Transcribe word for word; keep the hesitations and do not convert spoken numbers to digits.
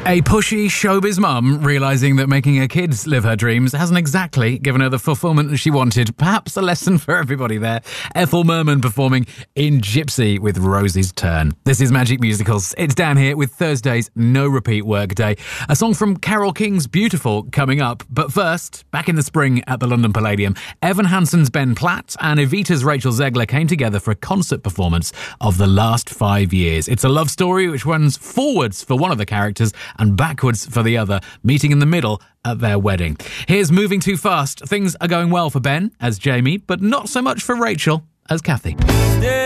A pushy showbiz mum realising that making her kids live her dreams hasn't exactly given her the fulfilment that she wanted. Perhaps a lesson for everybody there. Ethel Merman performing in Gypsy with Rosie's Turn. This is Magic Musicals. It's Dan here with Thursday's No Repeat Workday. A song from Carole King's Beautiful coming up. But first, back in the spring at the London Palladium, Evan Hansen's Ben Platt and Evita's Rachel Zegler came together for a concert performance of The Last Five Years. It's a love story which runs forwards for one of the characters and backwards for the other, meeting in the middle at their wedding. Here's Moving Too Fast. Things are going well for Ben as Jamie, but not so much for Rachel as Kathy.